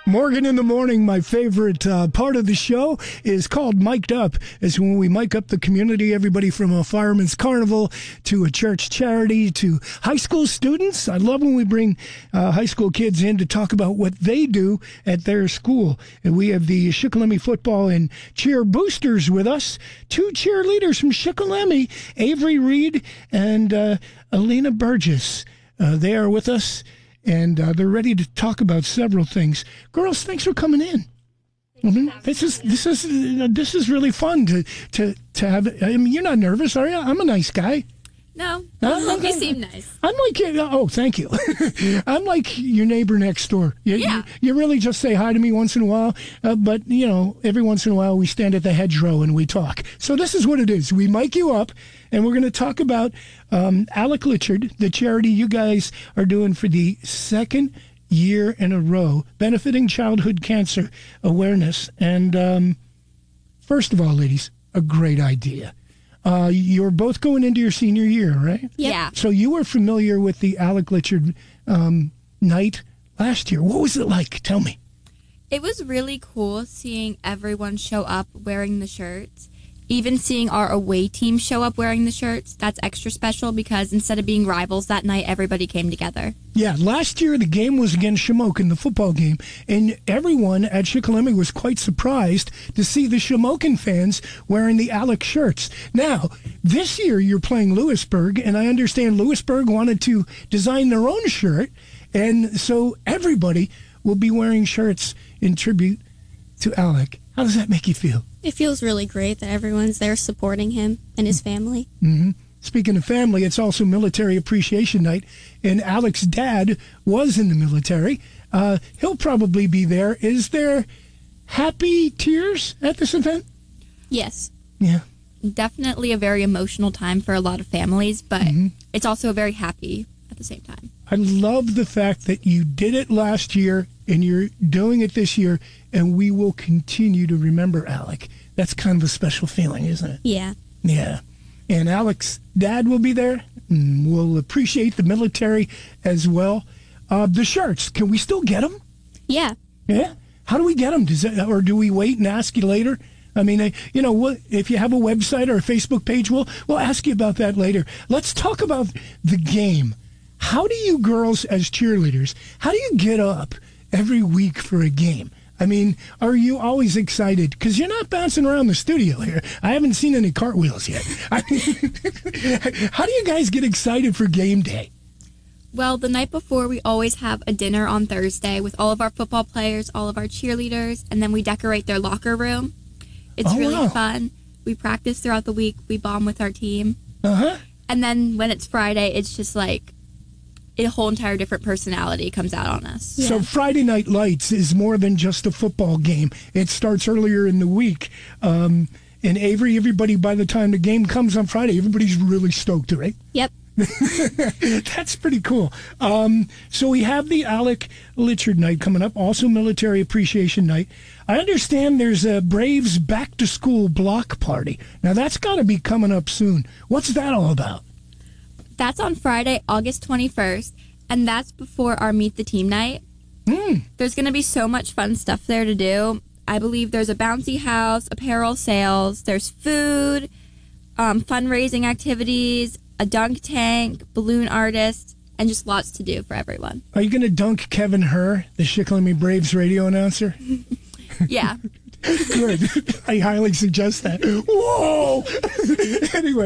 Morgan in the Morning, my favorite part of the show, is called Mic'd Up. It's when we mic up the community, everybody from a fireman's carnival to a church charity to high school students. I love when we bring high school kids in to talk about what they do at their school. And we have the Shikellamy football and cheer boosters with us. Two cheerleaders from Shikellamy, Avery Reed and Alina Burgess. They are with us. And they're ready to talk about several things. Girls, thanks for coming in. This is really fun to have. I mean, you're not nervous, are you? I'm a nice guy. No, you seem nice. I'm like, oh, thank you. I'm like your neighbor next door. You really just say hi to me once in a while, but, every once in a while we stand at the hedgerow and we talk. So this is what it is. We mic you up, and we're going to talk about Alec Litchard, the charity you guys are doing for the second year in a row, benefiting childhood cancer awareness. And first of all, ladies, a great idea. You're both going into your senior year, right? Yeah. So you were familiar with the Alec Litchard night last year. What was it like? Tell me. It was really cool seeing everyone show up wearing the shirts. Even seeing our away team show up wearing the shirts, that's extra special because instead of being rivals that night, everybody came together. Yeah, last year the game was against Shamokin, the football game, and everyone at Shikellamy was quite surprised to see the Shamokin fans wearing the Alec shirts. Now, this year you're playing Lewisburg, and I understand Lewisburg wanted to design their own shirt, and so everybody will be wearing shirts in tribute to Alec. How does that make you feel? It feels really great that everyone's there supporting him and his family. Mm-hmm. Speaking of family, it's also Military Appreciation Night, and Alec's dad was in the military. He'll probably be there. Is there happy tears at this event? Yes. Yeah. Definitely a very emotional time for a lot of families, but it's also very happy at the same time. I love the fact that you did it last year and you're doing it this year, and we will continue to remember Alec. That's kind of a special feeling, isn't it? Yeah. Yeah. And Alec's dad will be there. We'll appreciate the military as well. The shirts, can we still get them? Yeah. Yeah? How do we get them? Or do we wait and ask you later? I mean, if you have a website or a Facebook page, we'll ask you about that later. Let's talk about the game. How do you girls as cheerleaders, how do you get up every week for a game? I mean, are you always excited? Because you're not bouncing around the studio here. I haven't seen any cartwheels yet. How do you guys get excited for game day? Well, the night before, we always have a dinner on Thursday with all of our football players, all of our cheerleaders, and then we decorate their locker room. It's really fun. We practice throughout the week. We bond with our team. Uh-huh. And then when it's Friday, it's just like a whole entire different personality comes out on us. Yeah. So Friday Night Lights is more than just a football game. It starts earlier in the week. And Avery, everybody, by the time the game comes on Friday, everybody's really stoked, right? Yep. That's pretty cool. So we have the Alec Litchard night coming up, also Military Appreciation Night. I understand there's a Braves back-to-school block party. Now, that's got to be coming up soon. What's that all about? That's on Friday, August 21st, and that's before our Meet the Team night. There's going to be so much fun stuff there to do. I believe there's a bouncy house, apparel sales, there's food, fundraising activities, a dunk tank, balloon artists, and just lots to do for everyone. Are you going to dunk Kevin Herr, the Shikellamy Braves radio announcer? Yeah. Good. I highly suggest that. Whoa! Anyway,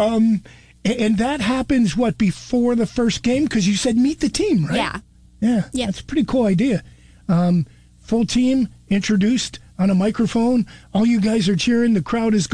and that happens, before the first game? Because you said meet the team, right? Yeah. Yeah, that's a pretty cool idea. Full team introduced on a microphone. All you guys are cheering. The crowd is